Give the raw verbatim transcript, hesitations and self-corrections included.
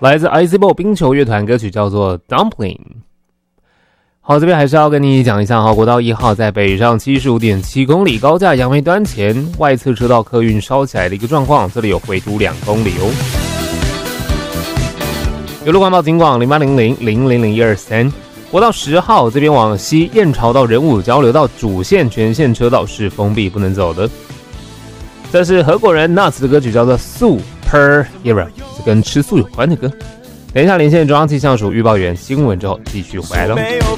来自 I Z B O 冰球乐团歌曲叫做 Dumpling。 好，这边还是要跟你讲一下哈，国道一号在北上 七十五点七 公里高架杨梅端前外侧车道客运烧起来的一个状况，这里有回堵两公里哦。有路环保警广零八零零零零零一二三。国道十号这边往西燕巢到仁武交流道主线全线车道是封闭不能走的。这是合伙人 Nuts 的歌曲叫做 Super Hero， 是跟吃素有关的歌。等一下连线中央气象署预报员新闻之后继续回来咯。